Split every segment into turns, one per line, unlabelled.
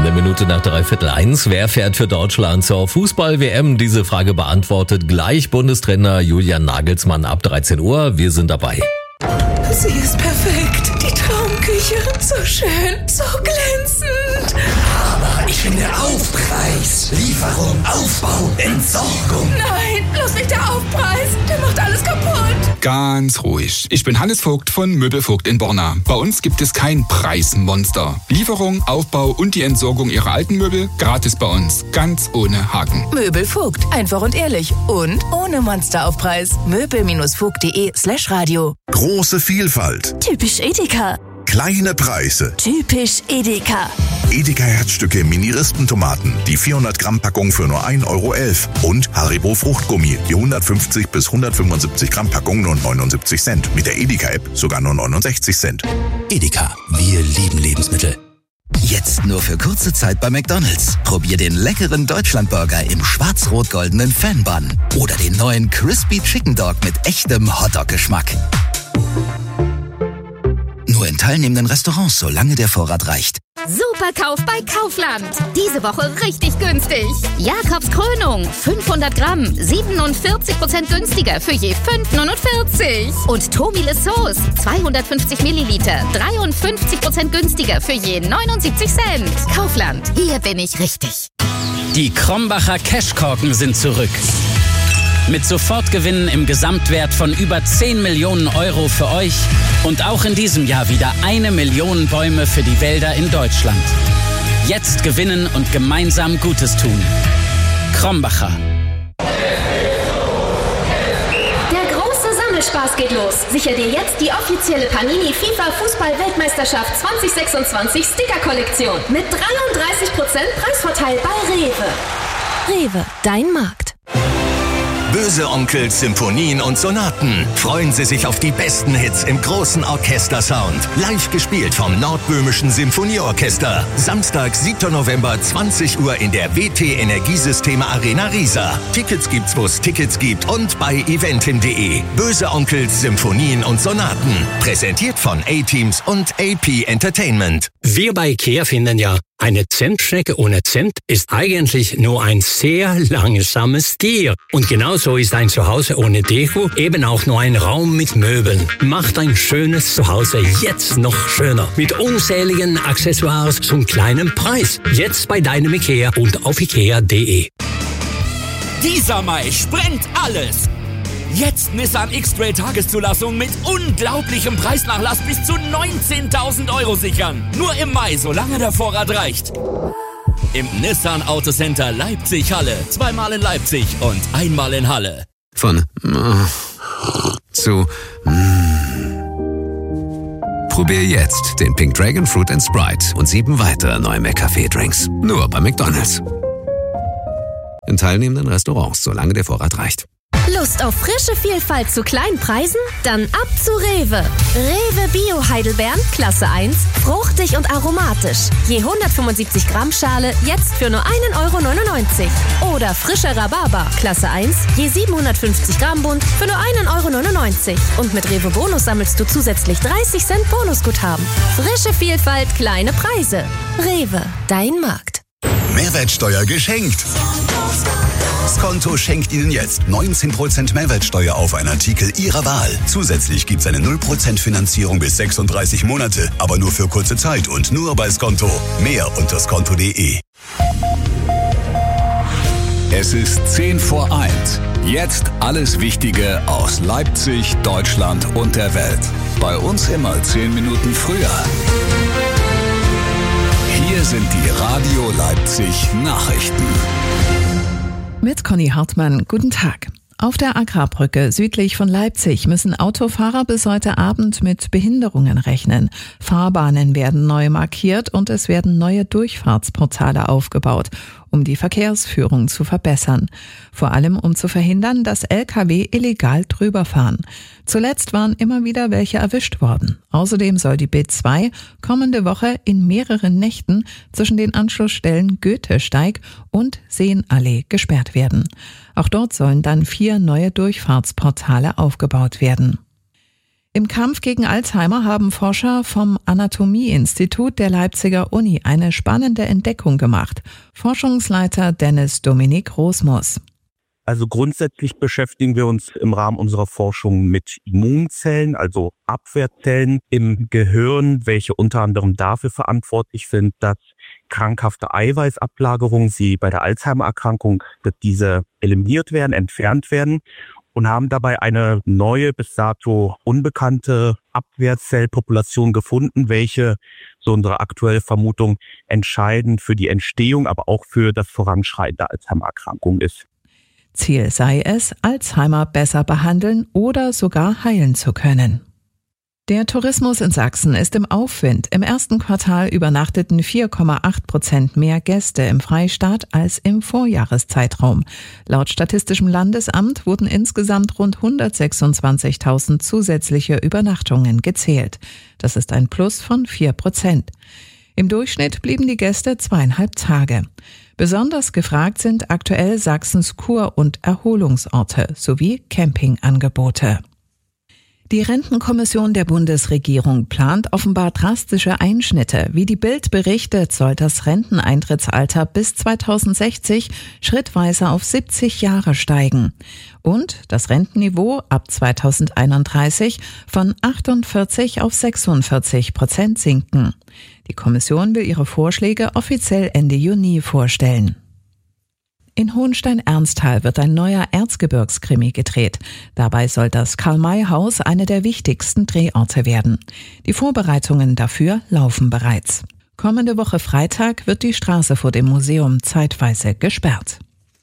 Eine Minute nach 1:15. Wer fährt für Deutschland zur Fußball-WM? Diese Frage beantwortet gleich Bundestrainer Julian Nagelsmann ab 13 Uhr. Wir sind dabei.
Sie ist perfekt. Die Traumküche. So schön. So glänzend.
Aber ich finde Aufpreis. Lieferung, Aufbau, Entsorgung.
Nein, bloß nicht der Aufpreis. Der macht alles kaputt.
Ganz ruhig. Ich bin Hannes Vogt von Möbelvogt in Borna. Bei uns gibt es kein Preismonster. Lieferung, Aufbau und die Entsorgung Ihrer alten Möbel gratis bei uns. Ganz ohne Haken.
Möbelvogt. Einfach und ehrlich. Und ohne Monsteraufpreis. Möbel-Vogt.de/radio.
Große Vielfalt.
Typisch Edeka.
Kleine Preise.
Typisch Edeka.
Edeka Herzstücke Mini-Rispentomaten. Die 400 Gramm Packung für nur 1,11 Euro. Und Haribo Fruchtgummi. Die 150 bis 175 Gramm Packung nur 79 Cent. Mit der Edeka-App sogar nur 69 Cent.
Edeka, wir lieben Lebensmittel. Jetzt nur für kurze Zeit bei McDonald's. Probier den leckeren Deutschlandburger im schwarz-rot-goldenen Fan-Bun. Oder den neuen Crispy Chicken Dog mit echtem Hotdog-Geschmack. Nur in teilnehmenden Restaurants, solange der Vorrat reicht.
Superkauf bei Kaufland. Diese Woche richtig günstig. Jakobs Krönung, 500 Gramm, 47% günstiger für je 5,49. Und Tomile Sauce, 250 Milliliter, 53% günstiger für je 79 Cent. Kaufland, hier bin ich richtig.
Die Krombacher Cashkorken sind zurück. Mit Sofortgewinnen im Gesamtwert von über 10 Millionen Euro für euch und auch in diesem Jahr wieder 1 Million Bäume für die Wälder in Deutschland. Jetzt gewinnen und gemeinsam Gutes tun. Krombacher.
Der große Sammelspaß geht los. Sicher dir jetzt die offizielle Panini FIFA Fußball-Weltmeisterschaft 2026 Sticker-Kollektion mit 33% Preisvorteil bei Rewe.
Rewe, dein Markt.
Böse Onkels, Symphonien und Sonaten. Freuen Sie sich auf die besten Hits im großen Orchestersound. Live gespielt vom Nordböhmischen Symphonieorchester. Samstag, 7. November, 20 Uhr in der WT Energiesysteme Arena Riesa. Tickets gibt's, wo es Tickets gibt und bei eventim.de. Böse Onkels, Symphonien und Sonaten. Präsentiert von A-Teams und AP Entertainment.
Wir bei IKEA finden ja, eine Zentschnecke ohne Zent ist eigentlich nur ein sehr langsames Tier. Und genauso ist ein Zuhause ohne Deko eben auch nur ein Raum mit Möbeln. Macht ein schönes Zuhause jetzt noch schöner. Mit unzähligen Accessoires zum kleinen Preis. Jetzt bei deinem IKEA und auf ikea.de.
Dieser Mai sprengt alles. Jetzt Nissan X-Trail Tageszulassung mit unglaublichem Preisnachlass bis zu 19.000 Euro sichern. Nur im Mai, solange der Vorrat reicht. Im Nissan Autocenter Leipzig-Halle. 2-mal in Leipzig und 1-mal in Halle.
Von zu Probier jetzt den Pink Dragon Fruit & Sprite und 7 weitere neue McCafé-Drinks. Nur bei McDonald's. In teilnehmenden Restaurants, solange der Vorrat reicht.
Lust auf frische Vielfalt zu kleinen Preisen? Dann ab zu Rewe. Rewe Bio Heidelbeeren, Klasse 1, fruchtig und aromatisch. Je 175 Gramm Schale, jetzt für nur 1,99 Euro. Oder frischer Rhabarber, Klasse 1, je 750 Gramm Bund für nur 1,99 Euro. Und mit Rewe Bonus sammelst du zusätzlich 30 Cent Bonusguthaben. Frische Vielfalt, kleine Preise. Rewe, dein Markt.
Mehrwertsteuer geschenkt. Skonto schenkt Ihnen jetzt 19% Mehrwertsteuer auf einen Artikel Ihrer Wahl. Zusätzlich gibt's eine 0% Finanzierung bis 36 Monate, aber nur für kurze Zeit und nur bei Skonto. Mehr unter skonto.de.
Es ist 10 vor 1. Jetzt alles Wichtige aus Leipzig, Deutschland und der Welt. Bei uns immer 10 Minuten früher. Hier sind die Radio Leipzig Nachrichten.
Mit Conny Hartmann, guten Tag. Auf der Agrarbrücke südlich von Leipzig müssen Autofahrer bis heute Abend mit Behinderungen rechnen. Fahrbahnen werden neu markiert und es werden neue Durchfahrtsportale aufgebaut, um die Verkehrsführung zu verbessern. Vor allem um zu verhindern, dass Lkw illegal drüber fahren. Zuletzt waren immer wieder welche erwischt worden. Außerdem soll die B2 kommende Woche in mehreren Nächten zwischen den Anschlussstellen Goethesteig und Seenallee gesperrt werden. Auch dort sollen dann 4 neue Durchfahrtsportale aufgebaut werden. Im Kampf gegen Alzheimer haben Forscher vom Anatomie-Institut der Leipziger Uni eine spannende Entdeckung gemacht. Forschungsleiter Dennis Dominik Rosmus.
Also grundsätzlich beschäftigen wir uns im Rahmen unserer Forschung mit Immunzellen, also Abwehrzellen im Gehirn, welche unter anderem dafür verantwortlich sind, dass krankhafte Eiweißablagerungen, wie bei der Alzheimer-Erkrankung, dass diese eliminiert werden, entfernt werden. Und haben dabei eine neue, bis dato unbekannte Abwehrzellpopulation gefunden, welche, so unsere aktuelle Vermutung, entscheidend für die Entstehung, aber auch für das Voranschreiten der Alzheimer-Erkrankung ist.
Ziel sei es, Alzheimer besser behandeln oder sogar heilen zu können. Der Tourismus in Sachsen ist im Aufwind. Im ersten Quartal übernachteten 4,8% mehr Gäste im Freistaat als im Vorjahreszeitraum. Laut Statistischem Landesamt wurden insgesamt rund 126.000 zusätzliche Übernachtungen gezählt. Das ist ein Plus von 4%. Im Durchschnitt blieben die Gäste 2,5 Tage. Besonders gefragt sind aktuell Sachsens Kur- und Erholungsorte sowie Campingangebote. Die Rentenkommission der Bundesregierung plant offenbar drastische Einschnitte. Wie die Bild berichtet, soll das Renteneintrittsalter bis 2060 schrittweise auf 70 Jahre steigen und das Rentenniveau ab 2031 von 48 auf 46% sinken. Die Kommission will ihre Vorschläge offiziell Ende Juni vorstellen. In Hohenstein-Ernsthal wird ein neuer Erzgebirgskrimi gedreht. Dabei soll das Karl-May-Haus eine der wichtigsten Drehorte werden. Die Vorbereitungen dafür laufen bereits. Kommende Woche Freitag wird die Straße vor dem Museum zeitweise gesperrt.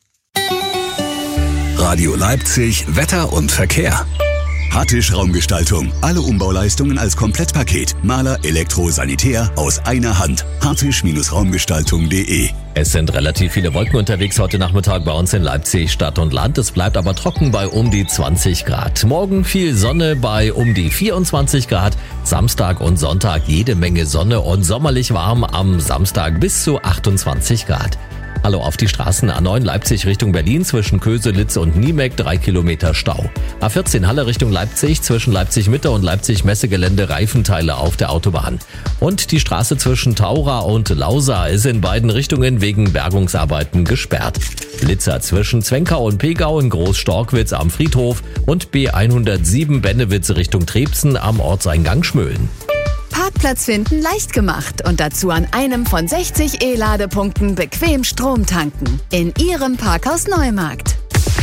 Radio Leipzig, Wetter und Verkehr.
Hattisch Raumgestaltung. Alle Umbauleistungen als Komplettpaket. Maler, Elektro, Sanitär aus einer Hand. hattisch-raumgestaltung.de.
Es sind relativ viele Wolken unterwegs heute Nachmittag bei uns in Leipzig, Stadt und Land. Es bleibt aber trocken bei um die 20 Grad. Morgen viel Sonne bei um die 24 Grad. Samstag und Sonntag jede Menge Sonne und sommerlich warm am Samstag bis zu 28 Grad. Hallo auf die Straßen. A9 Leipzig Richtung Berlin zwischen Köselitz und Niemeck 3 Kilometer Stau. A14 Halle Richtung Leipzig zwischen Leipzig Mitte und Leipzig Messegelände Reifenteile auf der Autobahn. Und die Straße zwischen Taura und Lausa ist in beiden Richtungen wegen Bergungsarbeiten gesperrt. Blitzer zwischen Zwenkau und Pegau in Groß-Storkwitz am Friedhof und B107 Bennewitz Richtung Trebsen am Ortseingang Schmölln.
Parkplatz finden leicht gemacht und dazu an einem von 60 E-Ladepunkten bequem Strom tanken. In Ihrem Parkhaus Neumarkt.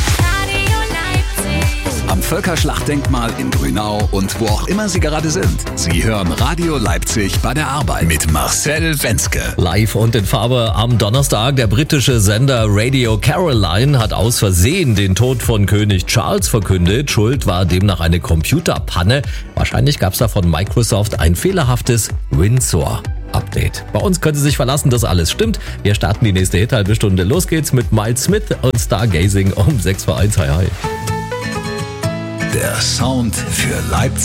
Am Völkerschlachtdenkmal in Grünau und wo auch immer Sie gerade sind. Sie hören Radio Leipzig bei der Arbeit mit Marcel Wenzke.
Live und in Farbe am Donnerstag. Der britische Sender Radio Caroline hat aus Versehen den Tod von König Charles verkündet. Schuld war demnach eine Computerpanne. Wahrscheinlich gab es da von Microsoft ein fehlerhaftes Windsor-Update. Bei uns können Sie sich verlassen, dass alles stimmt. Wir starten die nächste Hit-Halbe-Stunde. Los geht's mit Miles Smith und Stargazing um 6 vor 1. Hi, hi.
Der Sound für Leipzig.